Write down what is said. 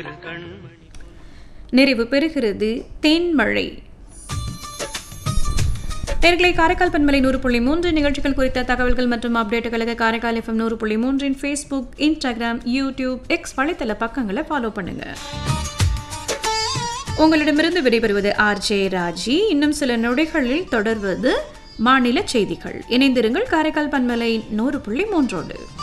நிறைவு பெறுகிறது தேன்மழை. நேர்களை காரைக்கால் பண்பலை 100.3 நிகழ்ச்சிகள் குறித்த தகவல்கள் மற்றும் அப்டேட்டுகளுக்கு Karaikal FM 100.3 Facebook, Instagram, YouTube, X வலைத்தள பக்கங்களை ஃபாலோ பண்ணுங்க. உங்களிடமிருந்து விடைபெறுவது RJ ராஜி. இன்னும் சில நொடிகளில் தொடர்வது மாநில செய்திகள். இணைந்திருங்கள் காரைக்கால் பண்பலை 100.3.